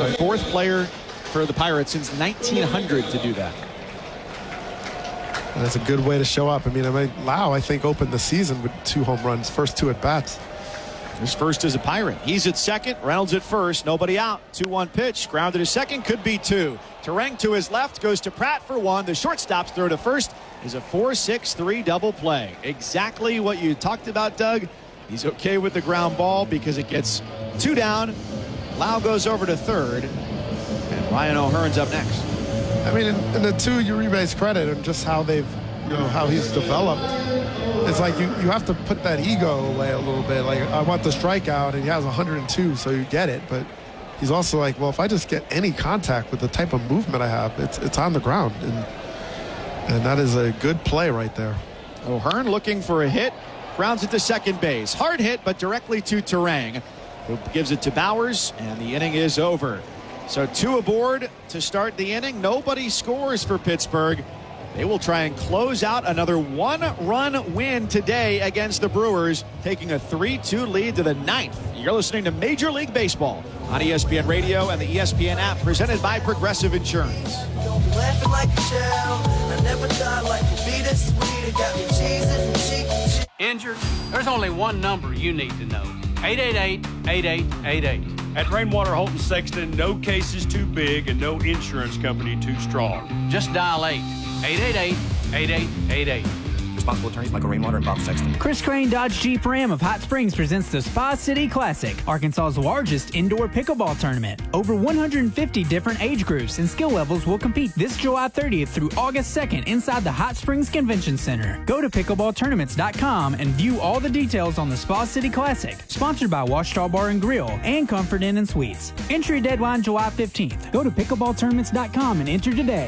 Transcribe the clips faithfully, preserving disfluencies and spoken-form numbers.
The fourth player for the Pirates since nineteen hundred to do that. And that's a good way to show up. I mean, I mean, Lau, I think, opened the season with two home runs, first two at bats. His first as a Pirate. He's at second, Reynolds at first, nobody out. two one pitch, grounded to second, could be two. Terang to his left, goes to Pratt for one. The shortstop's throw to first is a four six three double play. Exactly what you talked about, Doug. He's okay with the ground ball because it gets two down. Lau goes over to third, and Ryan O'Hearn's up next. I mean, in, in the two Uribe's credit and just how they've, you know, how he's developed, it's like you, you have to put that ego away a little bit. Like, I want the strikeout, and he has one hundred two, so you get it. But he's also like, well, if I just get any contact with the type of movement I have, it's it's on the ground. And, and that is a good play right there. O'Hearn looking for a hit. Grounds it to second base. Hard hit, but directly to Terang, who gives it to Bowers, and the inning is over. So two aboard to start the inning. Nobody scores for Pittsburgh. They will try and close out another one-run win today against the Brewers, taking a three two lead to the ninth. You're listening to Major League Baseball on E S P N Radio and the E S P N app, presented by Progressive Insurance. Injured? There's only one number you need to know. eight eight eight, eight eight eight eight. At Rainwater Holton Sexton, no case is too big and no insurance company too strong. Just dial eight eight eight eight, eight eight eight eight. Responsible attorneys Michael Rainwater and Bob Sexton. Chris Crane Dodge Jeep Ram of Hot Springs presents the Spa City Classic, Arkansas's largest indoor pickleball tournament. Over one hundred fifty different age groups and skill levels will compete this July thirtieth through August second inside the Hot Springs Convention Center. Go to pickleball tournaments dot com and view all the details on the Spa City Classic, sponsored by Washita Bar and Grill and Comfort Inn and Suites. Entry deadline July fifteenth. Go to pickleball tournaments dot com and enter today.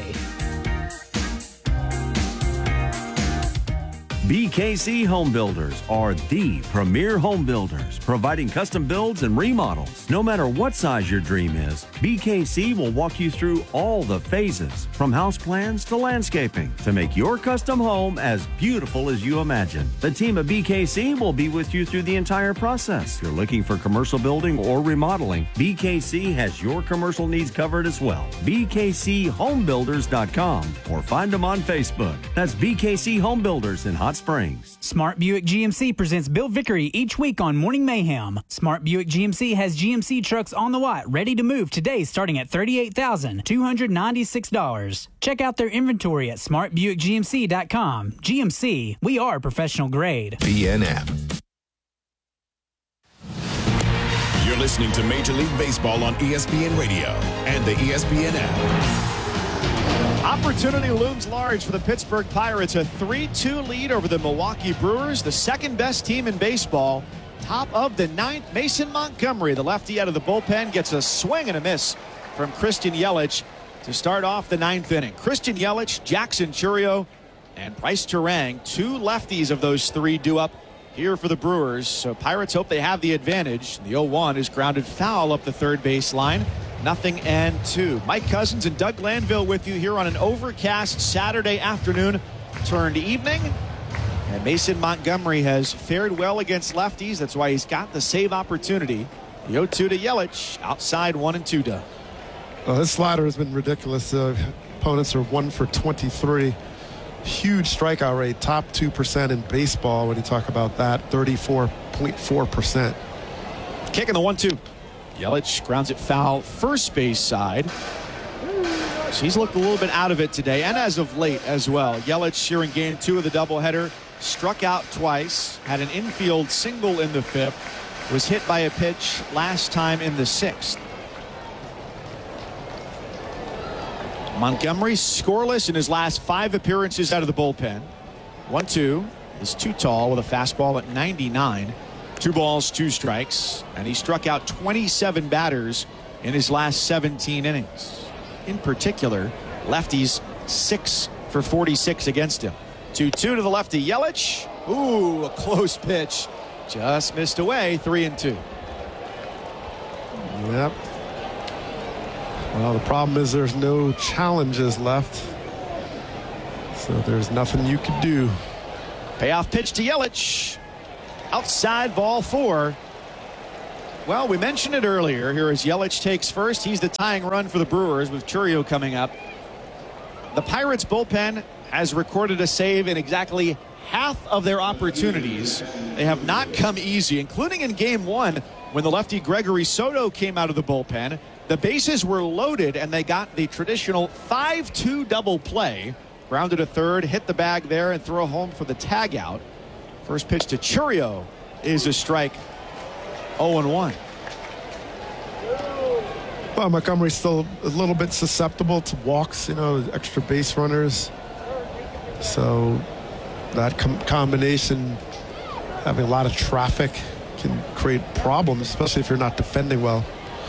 B K C Home Builders are the premier home builders, providing custom builds and remodels. No matter what size your dream is, B K C will walk you through all the phases, from house plans to landscaping, to make your custom home as beautiful as you imagine. The team at B K C will be with you through the entire process. If you're looking for commercial building or remodeling, B K C has your commercial needs covered as well. B K C home builders dot com or find them on Facebook. That's B K C Home Builders in Hot Springs. Smart Buick G M C presents Bill Vickery each week on Morning Mayhem. Smart Buick G M C has G M C trucks on the lot ready to move today starting at thirty-eight thousand two hundred ninety-six dollars. Check out their inventory at smart buick g m c dot com. G M C, we are professional grade. B N F. You're listening to Major League Baseball on E S P N Radio and the E S P N app. Opportunity looms large for the Pittsburgh Pirates. A three two lead over the Milwaukee Brewers, the second best team in baseball. Top of the ninth, Mason Montgomery, the lefty out of the bullpen, gets a swing and a miss from Christian Yelich to start off the ninth inning. Christian Yelich, Jackson Chourio, and Bryce Terang, two lefties of those three due up here for the Brewers. So Pirates hope they have the advantage. The oh one is grounded foul up the third base line. Nothing and two. Mike Cousins and Doug Glanville with you here on an overcast Saturday afternoon turned evening. And Mason Montgomery has fared well against lefties. That's why he's got the save opportunity. The oh two to Yelich, outside one and two, Doug. Well, this slider has been ridiculous. Uh, opponents are one for twenty-three. Huge strikeout rate, top two percent in baseball when you talk about that, thirty-four point four percent. Kicking the one two. Yelich grounds it foul first base side. So he's looked a little bit out of it today, and as of late as well. Yelich here in game two of the doubleheader, struck out twice, had an infield single in the fifth, was hit by a pitch last time in the sixth. Montgomery scoreless in his last five appearances out of the bullpen. one two is too tall with a fastball at ninety-nine. Two balls, two strikes, and he struck out twenty-seven batters in his last seventeen innings. In particular, lefties six for forty-six against him. two two to the lefty, Yelich. Ooh, a close pitch. Just missed away, three and two. Yep. Well, the problem is there's no challenges left. So there's nothing you could do. Payoff pitch to Yelich. Outside, ball four. Well, we mentioned it earlier. Here as Yelich takes first. He's the tying run for the Brewers with Chourio coming up. The Pirates bullpen has recorded a save in exactly half of their opportunities. They have not come easy, including in game one when the lefty Gregory Soto came out of the bullpen. The bases were loaded and they got the traditional five two double play. Grounded a third, hit the bag there, and throw home for the tag out. First pitch to Chourio is a strike. oh and one. Well, Montgomery's still a little bit susceptible to walks, you know, extra base runners. So that com- combination, having a lot of traffic, can create problems, especially if you're not defending well.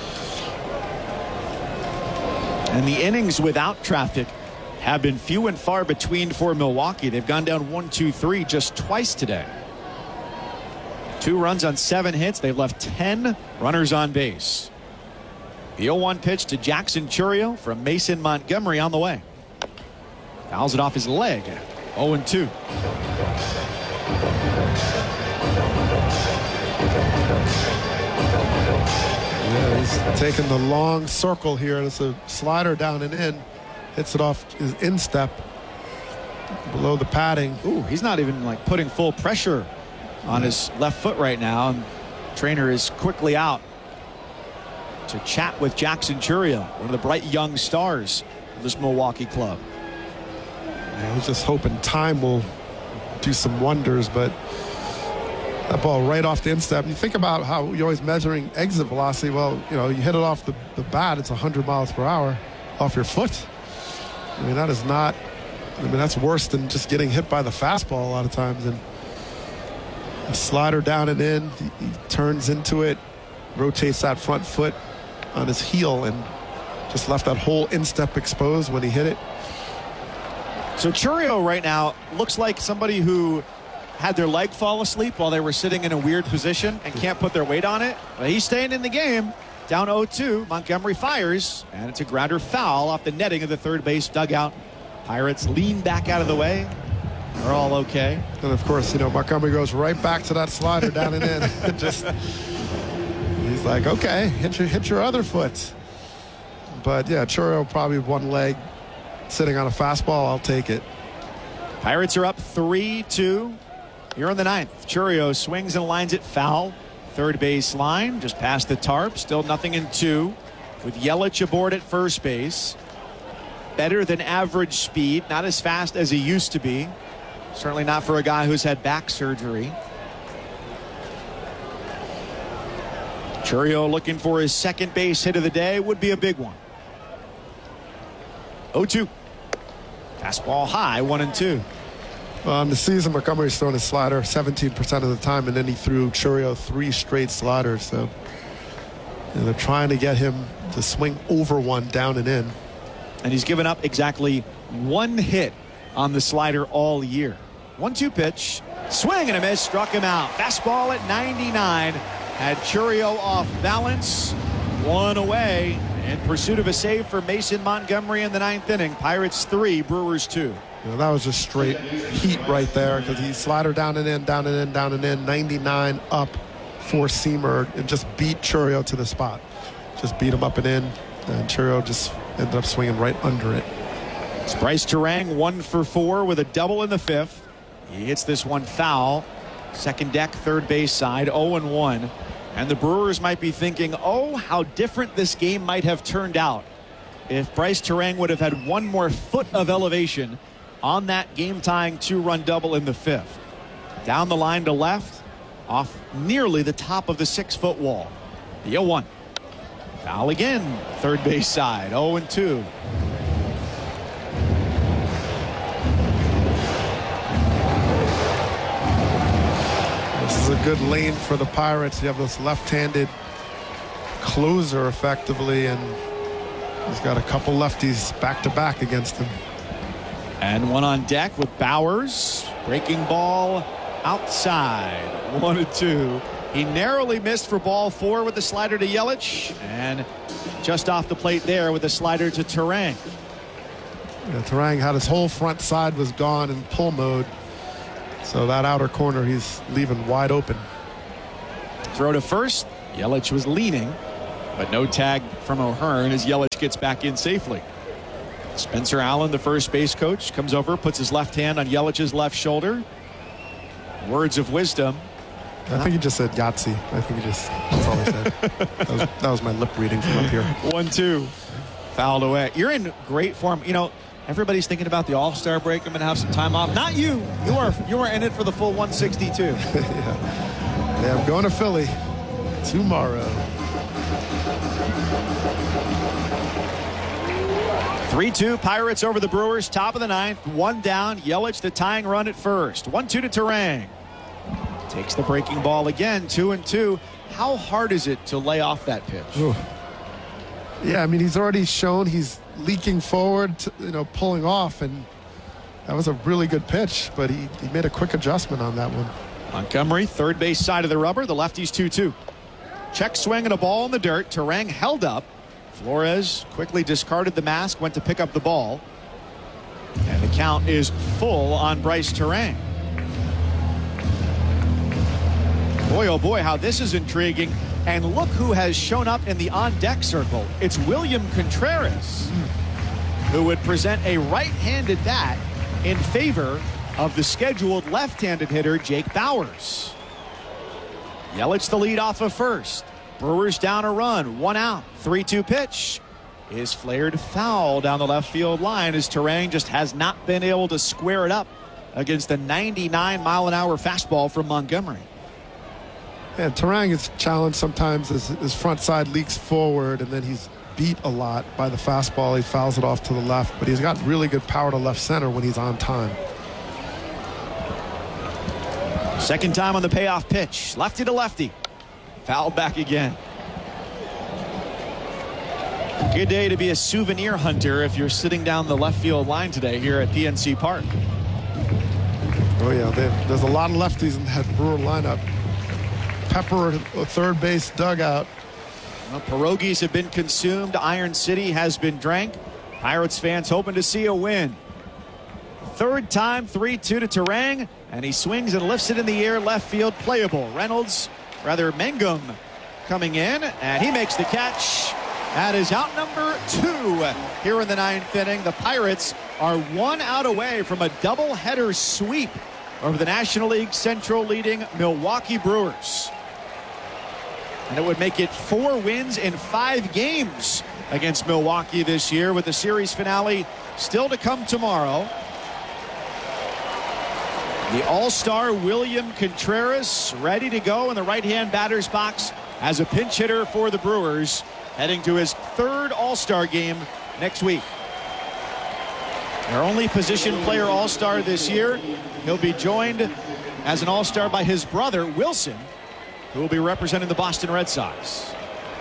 And the innings without traffic have been few and far between for Milwaukee. They've gone down one, two, three just twice today. Two runs on seven hits. They've left ten runners on base. The oh one pitch to Jackson Chourio from Mason Montgomery on the way. Fouls it off his leg. oh and two. Yeah, he's taking the long circle here. It's a slider down and in. Hits it off his instep below the padding. Ooh, he's not even like putting full pressure on his left foot right now. And trainer is quickly out to chat with Jackson Chourio, one of the bright young stars of this Milwaukee club. Yeah, he's just hoping time will do some wonders, but that ball right off the instep. You think about how you're always measuring exit velocity. Well, you know, you hit it off the, the bat, it's one hundred miles per hour off your foot. I mean, that is not, I mean, that's worse than just getting hit by the fastball a lot of times. And a slider down and in, he, he turns into it, rotates that front foot on his heel, and just left that whole instep exposed when he hit it. So Chourio right now looks like somebody who had their leg fall asleep while they were sitting in a weird position and can't put their weight on it. But he's staying in the game. Down oh two. Montgomery fires, and it's a grounder foul off the netting of the third base dugout. Pirates lean back out of the way. They're all okay. And of course, you know, Montgomery goes right back to that slider down and in. Just, he's like, okay, hit your, hit your other foot. But yeah, Chourio probably one leg sitting on a fastball. I'll take it. Pirates are up three two here in the ninth. Chourio swings and lines it foul. Third base line, just past the tarp. Still nothing in two. With Yelich aboard at first base. Better than average speed. Not as fast as he used to be. Certainly not for a guy who's had back surgery. Chourio looking for his second base hit of the day. Would be a big one. oh two. Fastball high, one and two. Well, in the season, Montgomery's thrown his slider seventeen percent of the time, and then he threw Chourio three straight sliders. So you know, they're trying to get him to swing over one down and in. And he's given up exactly one hit on the slider all year. one two pitch. Swing and a miss. Struck him out. Fastball at ninety-nine. Had Chourio off balance. One away. In pursuit of a save for Mason Montgomery in the ninth inning. Pirates three, Brewers two. You know, that was just straight heat right there, because he slider down and in, down and in, down and in, ninety-nine up, four-seamer, and just beat Chourio to the spot. Just beat him up and in, and Chourio just ended up swinging right under it. It's Bryce Turang, one for four with a double in the fifth. He hits this one foul. Second deck, third base side, oh and one. And the Brewers might be thinking, oh, how different this game might have turned out if Bryce Turang would have had one more foot of elevation on that game-tying two-run double in the fifth. Down the line to left, off nearly the top of the six-foot wall. The oh one. Foul again, third base side, oh and two. This is a good lane for the Pirates. You have this left-handed closer effectively, and he's got a couple lefties back-to-back against him. And one on deck with Bowers. Breaking ball outside. One and two. He narrowly missed for ball four with the slider to Yelich. And just off the plate there with the slider to Turang. Yeah, Turang had his whole front side was gone in pull mode. So that outer corner he's leaving wide open. Throw to first. Yelich was leaning, but no tag from O'Hearn as Yelich gets back in safely. Spencer Allen, the first base coach, comes over, puts his left hand on Yelich's left shoulder. Words of wisdom. I think he just said Yahtzee. I think he just, that's all he said. that, was, that was my lip reading from up here. one two. Fouled away. You're in great form. You know, everybody's thinking about the All-Star break. I'm going to have some time off. Not you. You are you are in it for the full one sixty-two. yeah. yeah, I'm going to Philly tomorrow. three two Pirates over the Brewers, top of the ninth. One down. Yelich the tying run at first. one two to Turang. Takes the breaking ball again. Two and two. How hard is it to lay off that pitch? Ooh. Yeah, I mean, he's already shown he's leaking forward, to, you know, pulling off, and that was a really good pitch, but he, he made a quick adjustment on that one. Montgomery, third base side of the rubber. The lefty's two two. Check swing and a ball in the dirt. Turang held up. Flores quickly discarded the mask, went to pick up the ball. And the count is full on Bryce Turang. Boy, oh boy, how this is intriguing. And look who has shown up in the on-deck circle. It's William Contreras, who would present a right-handed bat in favor of the scheduled left-handed hitter, Jake Bauers. Yelich the lead off of first. Brewers down a run, one out. three two pitch is flared foul down the left field line as Turang just has not been able to square it up against the ninety-nine mile an hour fastball from Montgomery. And Turang is challenged sometimes as his front side leaks forward, and then he's beat a lot by the fastball. He fouls it off to the left, but he's got really good power to left center when he's on time. Second time on the payoff pitch. Lefty to lefty. Fouled back again. Good day to be a souvenir hunter if you're sitting down the left field line today here at P N C Park. Oh, yeah. There's a lot of lefties in that Brewer lineup. Pepper, a third base dugout. Well, pierogies have been consumed. Iron City has been drank. Pirates fans hoping to see a win. Third time, three two to Turang, and he swings and lifts it in the air, left field, playable. Reynolds, rather Mangum, coming in, and he makes the catch. That is out number two here in the ninth inning. The Pirates are one out away from a doubleheader sweep over the National League Central leading Milwaukee Brewers. And it would make it four wins in five games against Milwaukee this year, with the series finale still to come tomorrow. The All-Star William Contreras ready to go in the right-hand batter's box as a pinch hitter for the Brewers, heading to his third All-Star game next week. Their only position player All-Star this year. He'll be joined as an All-Star by his brother, Wilson, who will be representing the Boston Red Sox.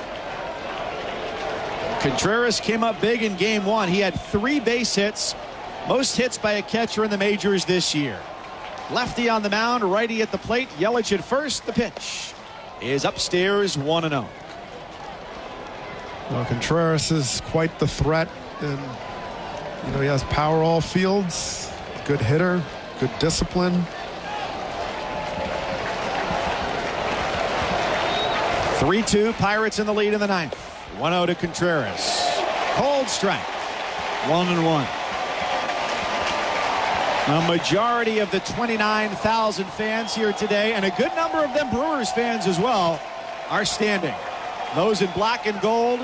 Contreras came up big in game one. He had three base hits, most hits by a catcher in the majors this year. Lefty on the mound, righty at the plate. Yelich at first. The pitch is upstairs, one and oh. Well, Contreras is quite the threat, and you know he has power all fields. Good hitter, good discipline. three two, Pirates in the lead in the ninth. one oh to Contreras. Cold strike. One and one. A majority of the twenty-nine thousand fans here today, and a good number of them Brewers fans as well, are standing. Those in black and gold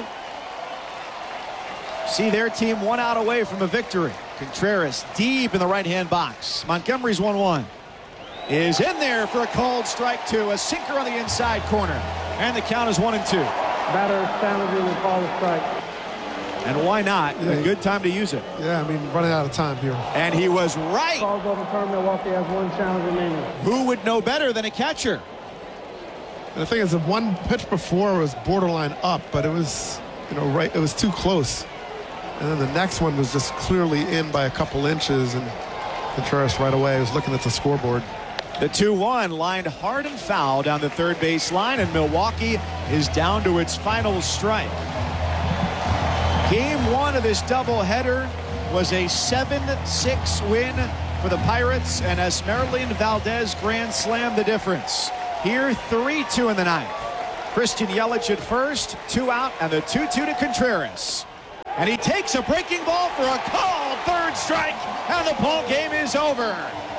see their team one out away from a victory. Contreras deep in the right-hand box. Montgomery's one one. Is in there for a cold strike two. A sinker on the inside corner. And the count is one and two. Batter Stanley will call the strike. And why not? Yeah, a good time to use it. Yeah, I mean, running out of time here. And he was right. Calls overturned. Milwaukee has one challenge remaining. Who would know better than a catcher? And the thing is, the one pitch before was borderline up, but it was, you know, right. It was too close. And then the next one was just clearly in by a couple inches, and Contreras right away was looking at the scoreboard. The two one lined hard and foul down the third base line, and Milwaukee is down to its final strike. Game one of this doubleheader was a seven six win for the Pirates, and Esmeralda Valdez grand slammed the difference. Here, three two in the ninth. Christian Yelich at first, two out, and the two two to Contreras. And he takes a breaking ball for a call, third strike, and the ball game is over.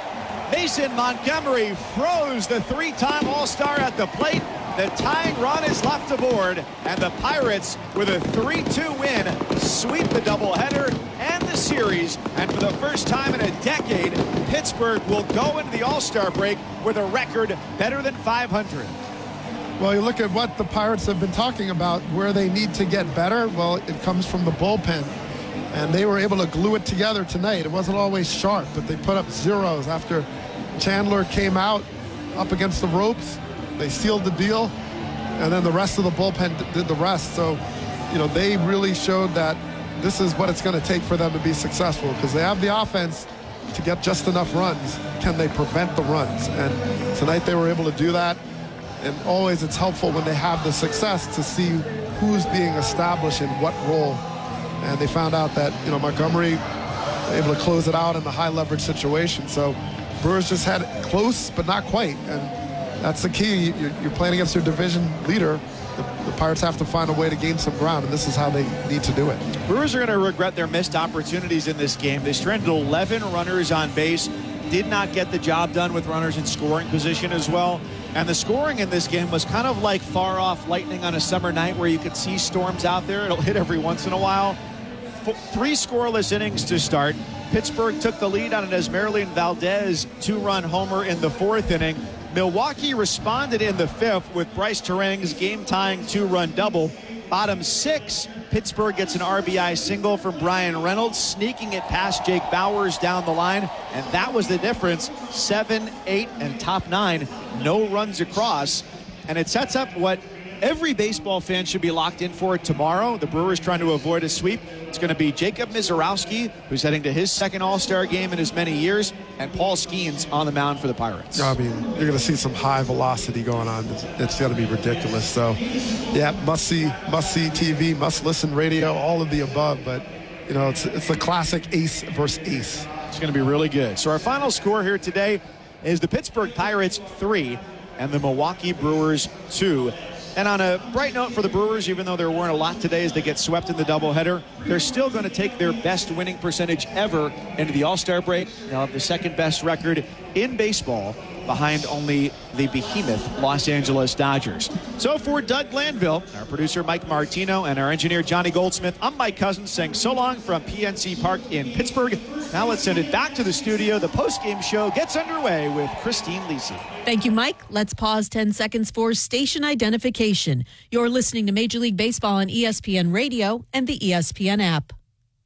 Mason Montgomery froze the three-time All-Star at the plate. The tying run is left aboard, and the Pirates, with a three two win, sweep the doubleheader and the series. And for the first time in a decade, Pittsburgh will go into the All-Star break with a record better than five hundred. Well, you look at what the Pirates have been talking about, where they need to get better. Well, it comes from the bullpen, and they were able to glue it together tonight. It wasn't always sharp, but they put up zeros after Chandler came out up against the ropes. They sealed the deal, and then the rest of the bullpen d- did the rest. So, you know, they really showed that this is what it's going to take for them to be successful, because they have the offense to get just enough runs. Can they prevent the runs? And tonight they were able to do that. And always it's helpful when they have the success to see who's being established in what role. And they found out that, you know, Montgomery able to close it out in the high leverage situation. So Brewers just had it close, but not quite. And that's the key. You're, you're playing against your division leader. The, the Pirates have to find a way to gain some ground, and this is how they need to do it. Brewers are going to regret their missed opportunities in this game. They stranded eleven runners on base, did not get the job done with runners in scoring position as well. And the scoring in this game was kind of like far off lightning on a summer night where you could see storms out there. It'll hit every once in a while. F- three scoreless innings to start. Pittsburgh took the lead on an Esmeralyn Valdez two-run homer in the fourth inning. Milwaukee responded in the fifth with Bryce Terang's game-tying two-run double. Bottom six, Pittsburgh gets an R B I single from Brian Reynolds, sneaking it past Jake Bauers down the line, and that was the difference. Seven, eight, and top nine, no runs across, and it sets up what every baseball fan should be locked in for tomorrow. The Brewers trying to avoid a sweep. It's going to be Jacob Misiorowski, who's heading to his second All-Star game in as many years, and Paul Skeens on the mound for the Pirates. I mean, you're going to see some high velocity going on. It's, it's going to be ridiculous. So, yeah, must-see, must-see T V, must-listen radio, all of the above. But, you know, it's it's the classic ace versus ace. It's going to be really good. So our final score here today is the Pittsburgh Pirates three and the Milwaukee Brewers two. And on a bright note for the Brewers, even though there weren't a lot today as they get swept in the doubleheader, they're still going to take their best winning percentage ever into the All-Star break. They'll have the second best record in baseball behind only the behemoth Los Angeles Dodgers. So for Doug Glanville, our producer Mike Martino, and our engineer Johnny Goldsmith, I'm Mike Cousins saying so long from P N C Park in Pittsburgh. Now let's send it back to the studio. The postgame show gets underway with Christine Lisi. Thank you, Mike. Let's pause ten seconds for station identification. You're listening to Major League Baseball on E S P N Radio and the E S P N app.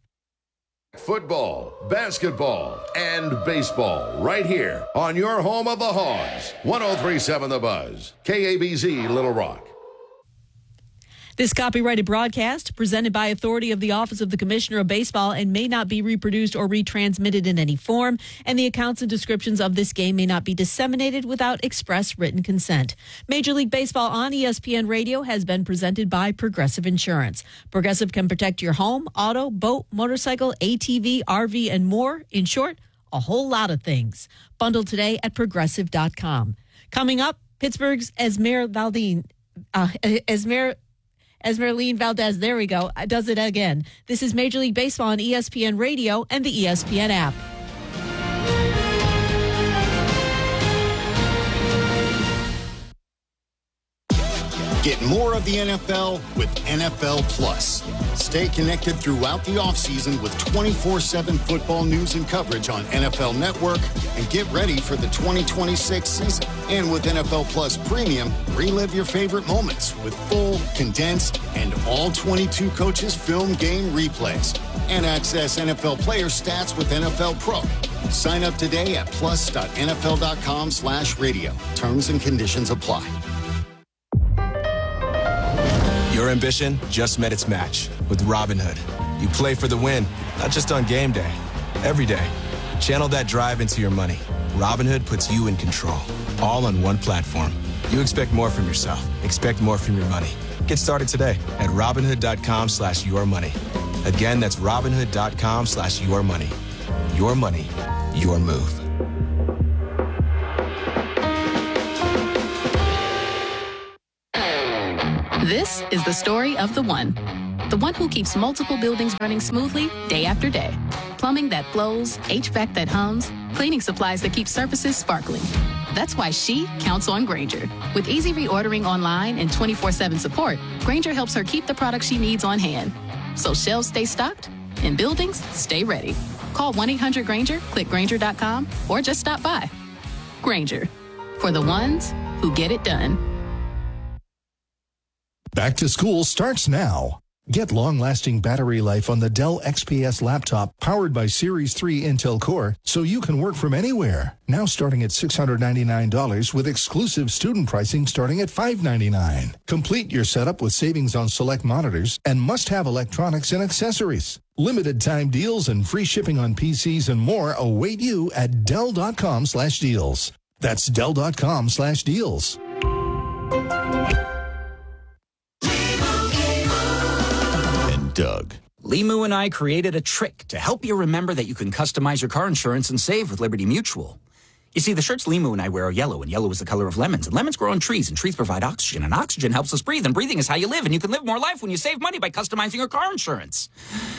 Football, basketball, and baseball right here on your home of the Hogs. one oh three point seven The Buzz, K A B Z Little Rock. This copyrighted broadcast, presented by authority of the Office of the Commissioner of Baseball, and may not be reproduced or retransmitted in any form, and the accounts and descriptions of this game may not be disseminated without express written consent. Major League Baseball on E S P N Radio has been presented by Progressive Insurance. Progressive can protect your home, auto, boat, motorcycle, A T V, R V, and more. In short, a whole lot of things. Bundle today at progressive dot com. Coming up, Pittsburgh's Esmer Valdez, uh, Esmer Esmeralyn Valdez, there we go, does it again. This is Major League Baseball on E S P N Radio and the E S P N app. Get more of the N F L with N F L Plus. Stay connected throughout the offseason with twenty-four seven football news and coverage on N F L Network, and get ready for the twenty twenty-six season. And with N F L Plus Premium, relive your favorite moments with full, condensed, and all twenty-two coaches film game replays. And access N F L player stats with N F L Pro. Sign up today at plus dot N F L dot com slash radio. Terms and conditions apply. Your ambition just met its match with Robinhood. You play for the win, not just on game day, every day. Channel that drive into your money. Robinhood puts you in control, all on one platform. You expect more from yourself. Expect more from your money. Get started today at Robinhood dot com slash your money. Again, that's Robinhood dot com slash your money. Your money, your move. This is the story of the one. The one who keeps multiple buildings running smoothly day after day. Plumbing that flows, H V A C that hums, cleaning supplies that keep surfaces sparkling. That's why she counts on Grainger. With easy reordering online and twenty-four seven support, Grainger helps her keep the products she needs on hand. So shelves stay stocked and buildings stay ready. Call one eight hundred Grainger, click Grainger dot com, or just stop by. Grainger, for the ones who get it done. Back to school starts now. Get long-lasting battery life on the Dell X P S laptop powered by Series three Intel Core so you can work from anywhere. Now starting at six hundred ninety-nine dollars with exclusive student pricing starting at five hundred ninety-nine dollars. Complete your setup with savings on select monitors and must-have electronics and accessories. Limited time deals and free shipping on P Cs and more await you at Dell dot com slash deals. That's Dell dot com slash deals. Doug. Limu and I created a trick to help you remember that you can customize your car insurance and save with Liberty Mutual. You see, the shirts Limu and I wear are yellow, and yellow is the color of lemons, and lemons grow on trees, and trees provide oxygen, and oxygen helps us breathe, and breathing is how you live, and you can live more life when you save money by customizing your car insurance.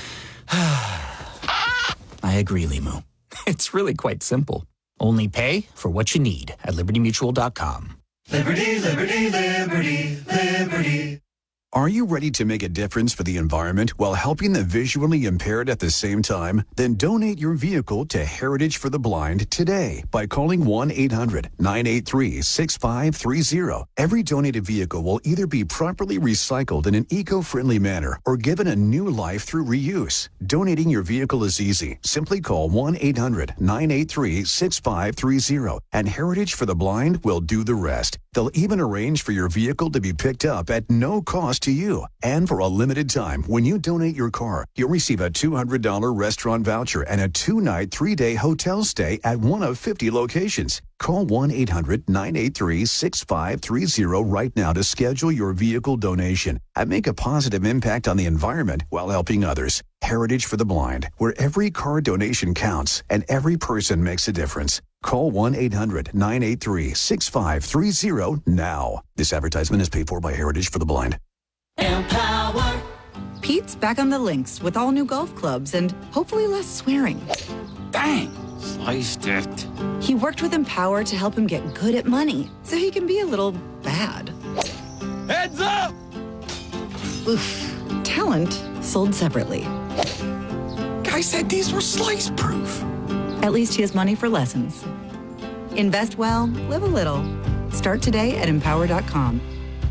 I agree, Limu. It's really quite simple. Only pay for what you need at Liberty Mutual dot com. Liberty, Liberty, Liberty, Liberty. Are you ready to make a difference for the environment while helping the visually impaired at the same time? Then donate your vehicle to Heritage for the Blind today by calling one eight hundred nine eight three six five three zero. Every donated vehicle will either be properly recycled in an eco-friendly manner or given a new life through reuse. Donating your vehicle is easy. Simply call one eight hundred nine eight three six five three zero and Heritage for the Blind will do the rest. They'll even arrange for your vehicle to be picked up at no cost to you. And for a limited time, when you donate your car, you'll receive a two hundred dollars restaurant voucher and a two-night, three-day hotel stay at one of fifty locations. Call one eight hundred nine eight three six five three zero right now to schedule your vehicle donation and make a positive impact on the environment while helping others. Heritage for the Blind, where every car donation counts and every person makes a difference. Call one eight hundred nine eight three six five three zero now. This advertisement is paid for by Heritage for the Blind. Empower. Pete's back on the links with all new golf clubs and hopefully less swearing. Dang, sliced it. He worked with Empower to help him get good at money so he can be a little bad. Heads up! Oof. Talent sold separately. Guy said these were slice proof. At least he has money for lessons. Invest well, live a little. Start today at empower dot com.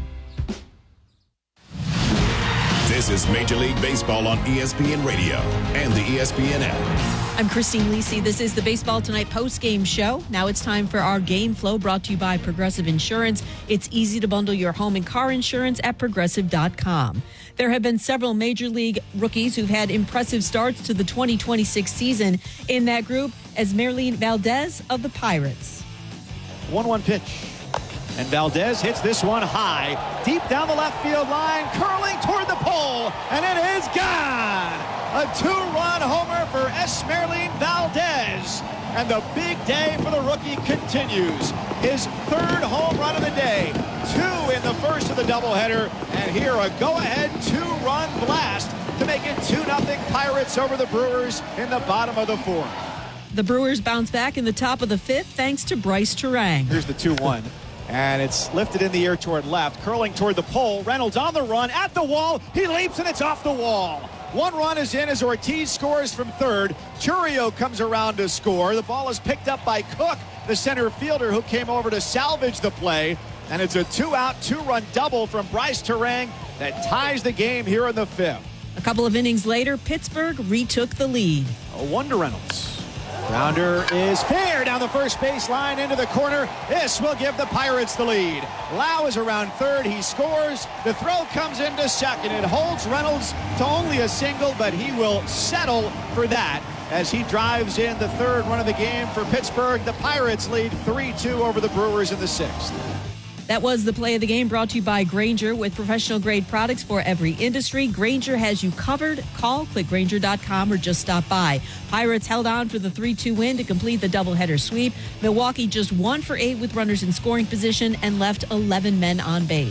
This is Major League Baseball on E S P N Radio and the E S P N app. I'm Christine Lisi. This is the Baseball Tonight post-game show. Now it's time for our Game Flow, brought to you by Progressive Insurance. It's easy to bundle your home and car insurance at progressive dot com. There have been several Major League rookies who've had impressive starts to the twenty twenty-six season. In that group, Esmeralyn Valdez of the Pirates. one one pitch. And Valdez hits this one high, deep down the left field line, curling toward the pole, and it is gone! A two-run homer for Esmeralyn Valdez. And the big day for the rookie continues. His third home run of the day, two in the first of the doubleheader, and here a go-ahead two-run blast to make it two nothing Pirates over the Brewers in the bottom of the fourth. The Brewers bounce back in the top of the fifth thanks to Bryce Terang. Here's the two one. And it's lifted in the air toward left, curling toward the pole. Reynolds on the run, at the wall. He leaps, and it's off the wall. One run is in as Ortiz scores from third. Churio comes around to score. The ball is picked up by Cook, the center fielder, who came over to salvage the play. And it's a two-out, two-run double from Bryce Terang that ties the game here in the fifth. A couple of innings later, Pittsburgh retook the lead. A one to Reynolds. Grounder is fair down the first base line into the corner. This will give the Pirates the lead. Lau is around third. He scores. The throw comes into second. It holds Reynolds to only a single, but he will settle for that as he drives in the third run of the game for Pittsburgh. The Pirates lead three two over the Brewers in the sixth. That was the play of the game, brought to you by Grainger. With professional-grade products for every industry, Grainger has you covered. Call, click Grainger dot com, or just stop by. Pirates held on for the three two win to complete the doubleheader sweep. Milwaukee just one for eight with runners in scoring position and left eleven men on base.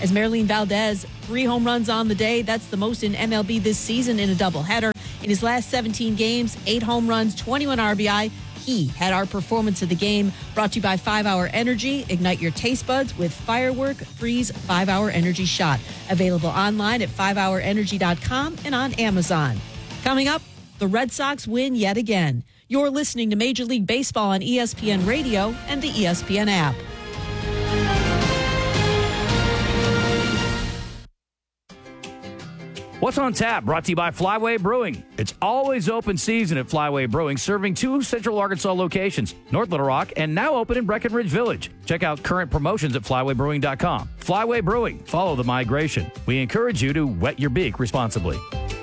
As Marilyn Valdez, three home runs on the day. That's the most in M L B this season in a doubleheader. In his last seventeen games, eight home runs, twenty-one R B I. He had our performance of the game. Brought to you by five hour Energy. Ignite your taste buds with Firework Freeze five hour Energy Shot. Available online at five hour energy dot com and on Amazon. Coming up, the Red Sox win yet again. You're listening to Major League Baseball on E S P N Radio and the E S P N app. What's on tap? Brought to you by Flyway Brewing. It's always open season at Flyway Brewing, serving two Central Arkansas locations, North Little Rock, and now open in Breckenridge Village. Check out current promotions at flyway brewing dot com. Flyway Brewing. Follow the migration. We encourage you to wet your beak responsibly.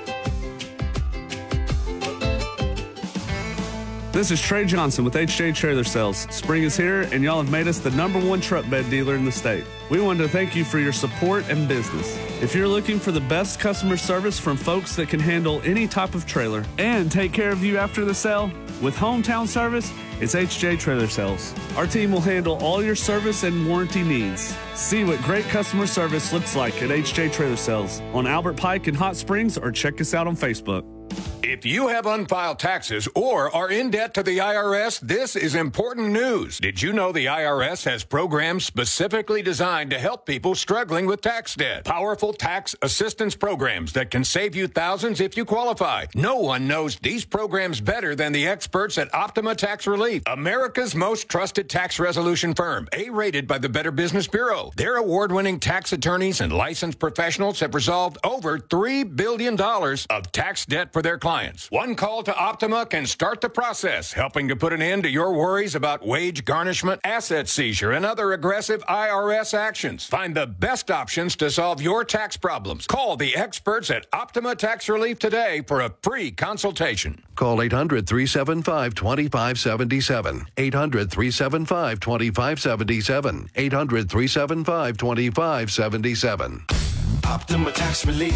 This is Trey Johnson with H J Trailer Sales. Spring is here, and y'all have made us the number one truck bed dealer in the state. We want to thank you for your support and business. If you're looking for the best customer service from folks that can handle any type of trailer and take care of you after the sale, with hometown service, it's H J Trailer Sales. Our team will handle all your service and warranty needs. See what great customer service looks like at H J Trailer Sales on Albert Pike in Hot Springs, or check us out on Facebook. If you have unfiled taxes or are in debt to the I R S, this is important news. Did you know the I R S has programs specifically designed to help people struggling with tax debt? Powerful tax assistance programs that can save you thousands if you qualify. No one knows these programs better than the experts at Optima Tax Relief, America's most trusted tax resolution firm, A-rated by the Better Business Bureau. Their award-winning tax attorneys and licensed professionals have resolved over three billion dollars of tax debt for their clients. One call to Optima can start the process, helping to put an end to your worries about wage garnishment, asset seizure, and other aggressive I R S actions. Find the best options to solve your tax problems. Call the experts at Optima Tax Relief today for a free consultation. Call eight hundred, three seven five, two five seven seven. eight hundred, three seven five, two five seven seven. eight hundred, three seven five, two five seven seven. Optima Tax Relief.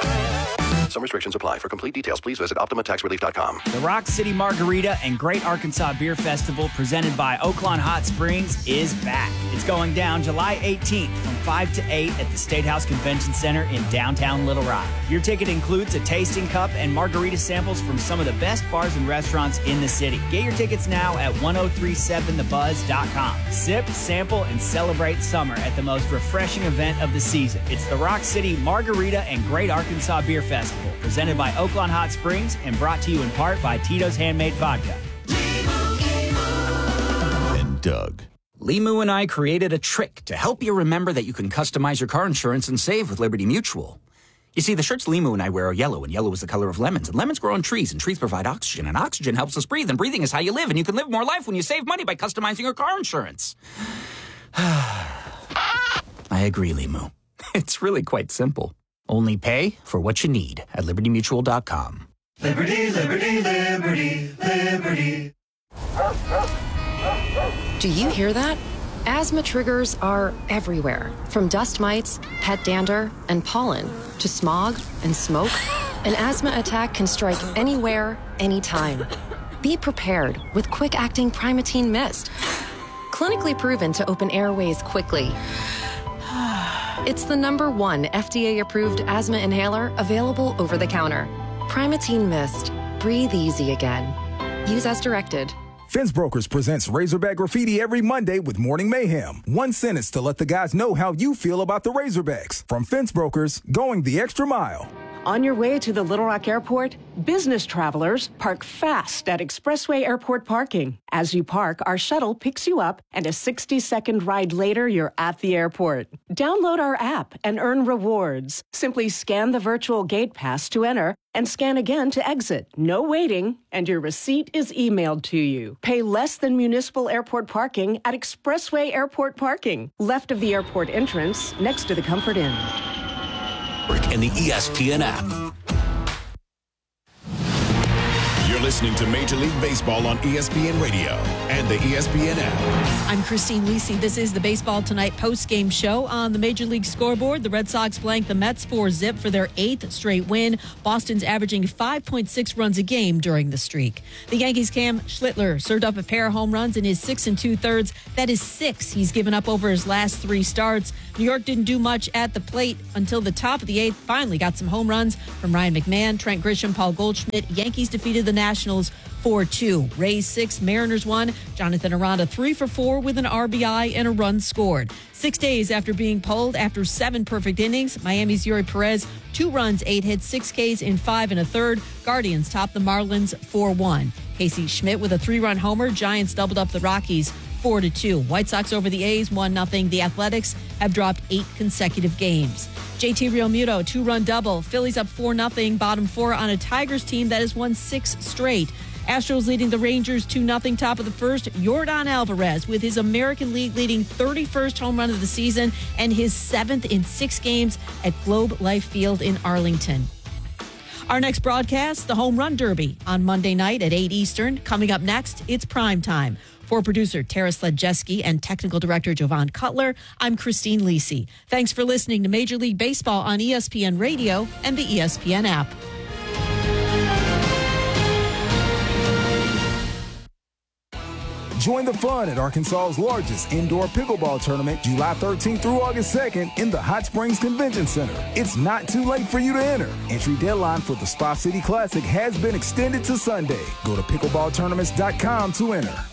Some restrictions apply. For complete details, please visit optima tax relief dot com. The Rock City Margarita and Great Arkansas Beer Festival, presented by Oaklawn Hot Springs, is back. It's going down July eighteenth from five to eight at the State House Convention Center in downtown Little Rock. Your ticket includes a tasting cup and margarita samples from some of the best bars and restaurants in the city. Get your tickets now at ten thirty-seven the buzz dot com. Sip, sample, and celebrate summer at the most refreshing event of the season. It's the Rock City Margarita and Great Arkansas Beer Festival, presented by Oaklawn Hot Springs and brought to you in part by Tito's Handmade Vodka. And Doug. Limu and I created a trick to help you remember that you can customize your car insurance and save with Liberty Mutual. You see, the shirts Limu and I wear are yellow, and yellow is the color of lemons, and lemons grow on trees, and trees provide oxygen, and oxygen helps us breathe, and breathing is how you live, and you can live more life when you save money by customizing your car insurance. I agree, Limu. It's really quite simple. Only pay for what you need at liberty mutual dot com. Liberty, liberty, liberty, liberty. Do you hear that? Asthma triggers are everywhere, from dust mites, pet dander, and pollen, to smog and smoke. An asthma attack can strike anywhere, anytime. Be prepared with quick-acting Primatene Mist. Clinically proven to open airways quickly. It's the number one F D A-approved asthma inhaler available over the counter. Primatene Mist. Breathe easy again. Use as directed. Fence Brokers presents Razorback Graffiti every Monday with Morning Mayhem. One sentence to let the guys know how you feel about the Razorbacks. From Fence Brokers, going the extra mile. On your way to the Little Rock Airport, business travelers park fast at Expressway Airport parking. As you park, our shuttle picks you up, and a sixty-second ride later, you're at the airport. Download our app and earn rewards. Simply scan the virtual gate pass to enter and scan again to exit. No waiting, and your receipt is emailed to you. Pay less than municipal airport parking at Expressway Airport parking, left of the airport entrance, next to the Comfort Inn. And the E S P N app. You're You're listening to Major League Baseball on E S P N Radio and the E S P N app. I'm Christine Lisi. This is the Baseball Tonight post-game show. On the Major League scoreboard, the Red Sox blanked the Mets four zip for their eighth straight win. Boston's averaging five point six runs a game during the streak. The Yankees' Cam Schlittler served up a pair of home runs in his six and two-thirds. That is six he's given up over his last three starts. New York didn't do much at the plate until the top of the eighth. Finally got some home runs from Ryan McMahon, Trent Grisham, Paul Goldschmidt. Yankees defeated the Nationals four two. Rays six, Mariners one. Jonathan Aranda three for four with an R B I and a run scored. Six days after being pulled after seven perfect innings, Miami's Yuri Perez, two runs, eight hits, six Ks in five and a third. Guardians topped the Marlins four one. Casey Schmidt with a three-run homer. Giants doubled up the Rockies four to two. White Sox over the A's one nothing. The Athletics have dropped eight consecutive games. J T Realmuto, two-run double. Phillies up four nothing. Bottom four on a Tigers team that has won six straight. Astros leading the Rangers two nothing. Top of the first, Yordan Alvarez with his American League leading thirty-first home run of the season and his seventh in six games at Globe Life Field in Arlington. Our next broadcast, the Home Run Derby on Monday night at eight Eastern. Coming up next, it's prime time. For producer Tara Sledjeski and technical director Jovan Cutler, I'm Christine Lisi. Thanks for listening to Major League Baseball on E S P N Radio and the E S P N app. Join the fun at Arkansas's largest indoor pickleball tournament July thirteenth through August second in the Hot Springs Convention Center. It's not too late for you to enter. Entry deadline for the Spa City Classic has been extended to Sunday. Go to pickleball tournaments dot com to enter.